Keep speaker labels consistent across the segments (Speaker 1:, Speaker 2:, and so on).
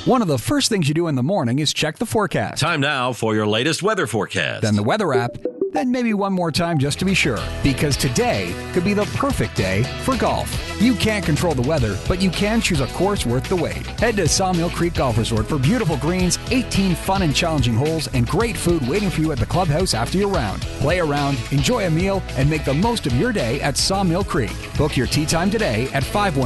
Speaker 1: One of the first things you do in the morning is check the forecast.
Speaker 2: Time now for your latest weather forecast.
Speaker 1: Then the weather app. Then maybe one more time just to be sure. Because today could be the perfect day for golf. You can't control the weather, but you can choose a course worth the wait. Head to Sawmill Creek Golf Resort for beautiful greens, 18 fun and challenging holes, and great food waiting for you at the clubhouse after your round. Play around, enjoy a meal, and make the most of your day at Sawmill Creek. Book your tee time today at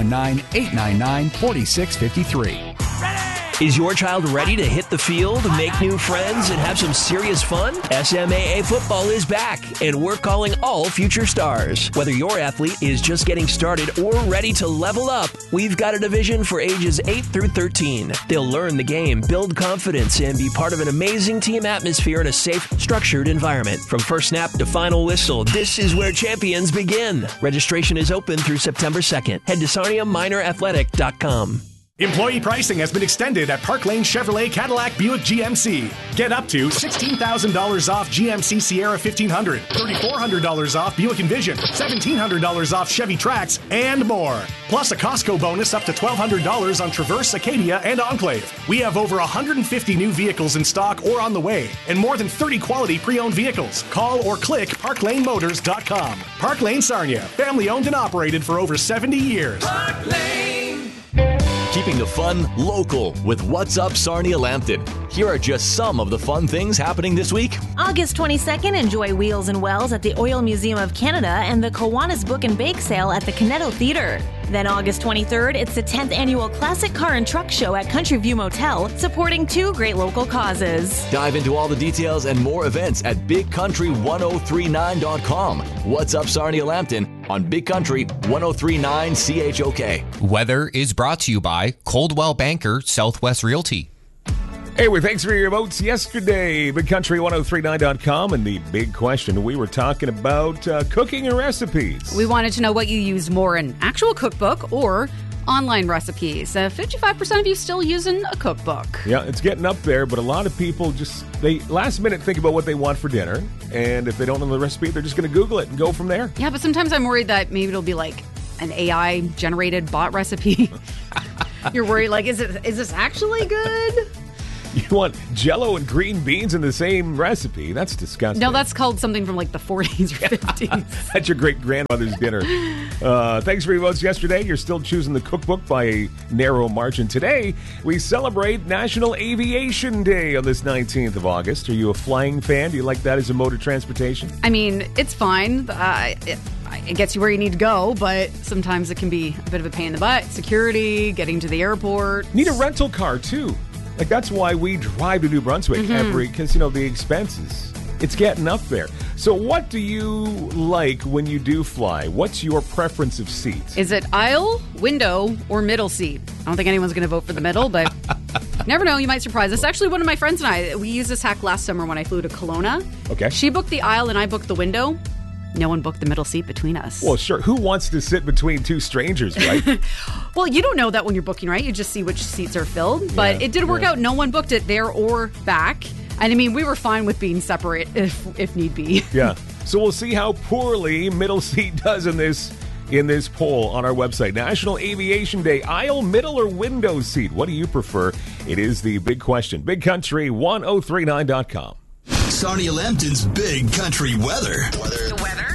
Speaker 1: 519-899-4653.
Speaker 3: Is your child ready to hit the field, make new friends, and have some serious fun? SMAA football is back, and we're calling all future stars. Whether your athlete is just getting started or ready to level up, we've got a division for ages 8 through 13. They'll learn the game, build confidence, and be part of an amazing team atmosphere in a safe, structured environment. From first snap to final whistle, this is where champions begin. Registration is open through September 2nd. Head to SarniaMinorAthletic.com.
Speaker 4: Employee pricing has been extended at Park Lane Chevrolet Cadillac Buick GMC. Get up to $16,000 off GMC Sierra 1500, $3,400 off Buick Envision, $1,700 off Chevy Trax, and more. Plus a Costco bonus up to $1,200 on Traverse, Acadia, and Enclave. We have over 150 new vehicles in stock or on the way, and more than 30 quality pre-owned vehicles. Call or click parklanemotors.com. Park Lane Sarnia, family owned and operated for over 70 years.
Speaker 5: Park Lane.
Speaker 6: Keeping the fun local with What's Up Sarnia Lambton. Here are just some of the fun things happening this week.
Speaker 7: August 22nd, enjoy Wheels and Wells at the Oil Museum of Canada and the Kiwanis Book and Bake Sale at the Canetto Theatre. Then August 23rd, it's the 10th annual Classic Car and Truck Show at Country View Motel, supporting 2 great local causes.
Speaker 6: Dive into all the details and more events at BigCountry1039.com. What's Up Sarnia Lambton on Big Country 1039 CHOK.
Speaker 8: Weather is brought to you by Coldwell Banker Southwest Realty.
Speaker 9: Anyway, thanks for your votes yesterday. BigCountry1039.com. And the big question, we were talking about cooking and recipes.
Speaker 10: We wanted to know what you use more, an actual cookbook or online recipes. 55% of you still using a cookbook.
Speaker 9: Yeah, it's getting up there, but a lot of people they last minute think about what they want for dinner. And if they don't know the recipe, they're just going to Google it and go from there.
Speaker 10: Yeah, but sometimes I'm worried that maybe it'll be like an AI-generated bot recipe. You're worried, like, is this actually good?
Speaker 9: You want Jell-O and green beans in the same recipe? That's disgusting.
Speaker 10: No, that's called something from like the 40s or 50s.
Speaker 9: That's your great-grandmother's dinner. Thanks for your votes yesterday. You're still choosing the cookbook by a narrow margin. Today, we celebrate National Aviation Day on this 19th of August. Are you a flying fan? Do you like that as a mode of transportation?
Speaker 10: I mean, it's fine. It gets you where you need to go, but sometimes it can be a bit of a pain in the butt. Security, getting to the airport.
Speaker 9: Need a rental car, too. Like, that's why we drive to New Brunswick because, the expenses. It's getting up there. So what do you like when you do fly? What's your preference of seats?
Speaker 10: Is it aisle, window, or middle seat? I don't think anyone's going to vote for the middle, but never know. You might surprise us. Actually, one of my friends and I, we used this hack last summer when I flew to Kelowna.
Speaker 9: Okay.
Speaker 10: She booked the aisle and I booked the window. No one booked the middle seat between us.
Speaker 9: Well, sure. Who wants to sit between two strangers, right?
Speaker 10: Well, you don't know that when you're booking, right? You just see which seats are filled. But it did work out. No one booked it there or back. And I mean, we were fine with being separate if need be.
Speaker 9: Yeah. So we'll see how poorly middle seat does in this poll on our website. National Aviation Day, aisle, middle, or window seat? What do you prefer? It is the big question. BigCountry1039.com.
Speaker 5: Sarnia Lambton's Big Country weather.
Speaker 11: The weather?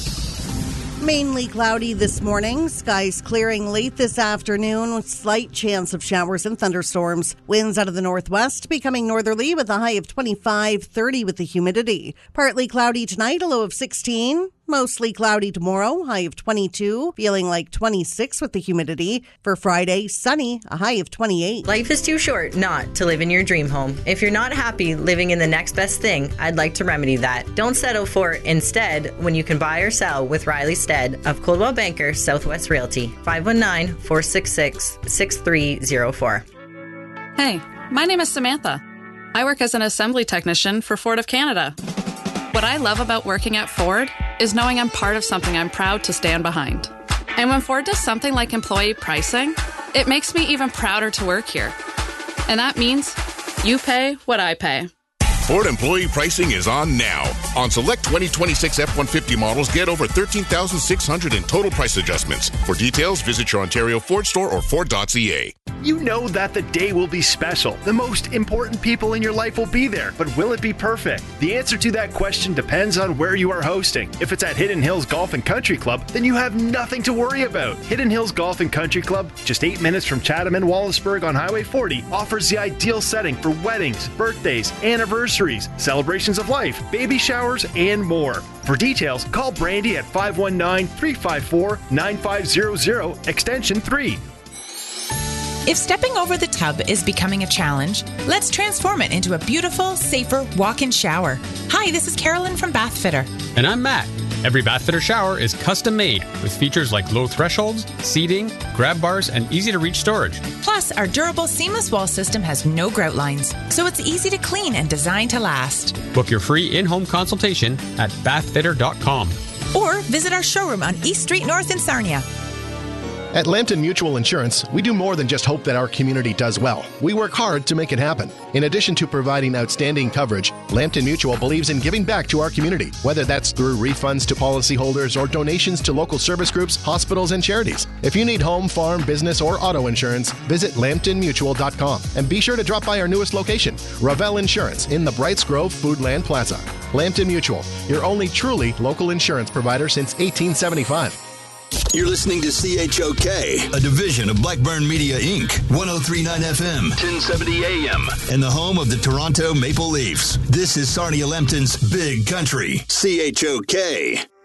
Speaker 11: Mainly cloudy this morning. Skies clearing late this afternoon with slight chance of showers and thunderstorms. Winds out of the northwest becoming northerly with a high of 25, 30 with the humidity. Partly cloudy tonight, a low of 16. Mostly cloudy tomorrow, high of 22, feeling like 26 with the humidity. For Friday, sunny, a high of 28.
Speaker 12: Life is too short not to live in your dream home. If you're not happy living in the next best thing, I'd like to remedy that. Don't settle for instead when you can buy or sell with Riley Stead of Coldwell Banker Southwest Realty, 519-466-6304.
Speaker 13: Hey, my name is Samantha. I work as an assembly technician for Ford of Canada. What I love about working at Ford is knowing I'm part of something I'm proud to stand behind. And when Ford does something like employee pricing, it makes me even prouder to work here. And that means you pay what I pay.
Speaker 14: Ford employee pricing is on now. On select 2026 F-150 models, get over $13,600 in total price adjustments. For details, visit your Ontario Ford store or Ford.ca.
Speaker 15: You know that the day will be special. The most important people in your life will be there, but will it be perfect? The answer to that question depends on where you are hosting. If it's at Hidden Hills Golf and Country Club, then you have nothing to worry about. Hidden Hills Golf and Country Club, just 8 minutes from Chatham and Wallaceburg on Highway 40, offers the ideal setting for weddings, birthdays, anniversaries, celebrations of life, baby showers, and more. For details, call Brandy at 519-354-9500, extension 3.
Speaker 16: If stepping over the tub is becoming a challenge, let's transform it into a beautiful, safer walk-in shower. Hi, this is Carolyn from Bathfitter.
Speaker 17: And I'm Matt. Every Bathfitter shower is custom made with features like low thresholds, seating, grab bars, and easy-to-reach storage.
Speaker 16: Plus, our durable seamless wall system has no grout lines, so it's easy to clean and designed to last.
Speaker 17: Book your free in-home consultation at bathfitter.com.
Speaker 16: Or visit our showroom on East Street North in Sarnia.
Speaker 18: At Lambton Mutual Insurance, we do more than just hope that our community does well. We work hard to make it happen. In addition to providing outstanding coverage, Lambton Mutual believes in giving back to our community, whether that's through refunds to policyholders or donations to local service groups, hospitals, and charities. If you need home, farm, business, or auto insurance, visit LambtonMutual.com and be sure to drop by our newest location, Ravel Insurance, in the Brights Grove Foodland Plaza. Lambton Mutual, your only truly local insurance provider since 1875.
Speaker 5: You're listening to CHOK, a division of Blackburn Media Inc., 103.9 FM, 1070 AM, and the home of the Toronto Maple Leafs. This is Sarnia Lempton's Big Country, CHOK.